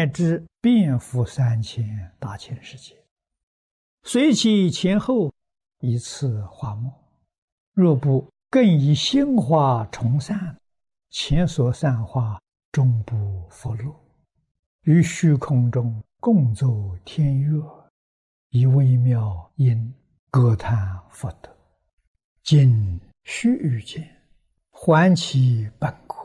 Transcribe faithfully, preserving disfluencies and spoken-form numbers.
乃至遍覆三千大千世界，随其前后，一次化没。若不更以心化重散，前所散化终不复露。于虚空中共奏天乐，以微妙音歌叹佛德。今须臾间，还其本国，